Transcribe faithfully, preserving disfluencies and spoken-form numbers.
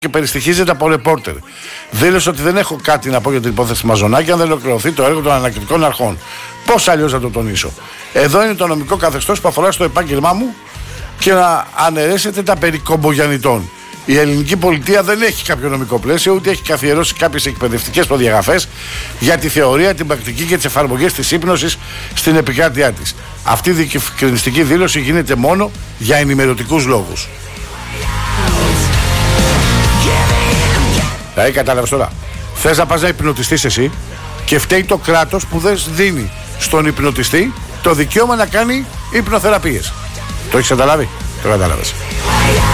και περιστοιχίζεται από ρεπόρτερ. Δήλωσε ότι δεν έχω κάτι να πω για την υπόθεση Μαζονάκη αν δεν ολοκληρωθεί το έργο των ανακριτικών αρχών. Πώς αλλιώς να το τονίσω? Εδώ είναι το νομικό καθεστώς που αφορά στο επάγγελμά μου και να αναιρέσετε τα περί κομπογιαννητών. Η ελληνική πολιτεία δεν έχει κάποιο νομικό πλαίσιο, ούτε έχει καθιερώσει κάποιες εκπαιδευτικές προδιαγραφές για τη θεωρία, την πρακτική και τις εφαρμογές της ύπνωσης στην επικράτειά της. Αυτή η διευκρινιστική δήλωση γίνεται μόνο για ενημερωτικούς λόγους. Δηλαδή, κατάλαβες τώρα. Θες να πας να υπνοτιστείς εσύ και φταίει το κράτος που δεν δίνει στον υπνοτιστή το δικαίωμα να κάνει υπνοθεραπείες. Το έχεις καταλάβει? Το κατάλαβες.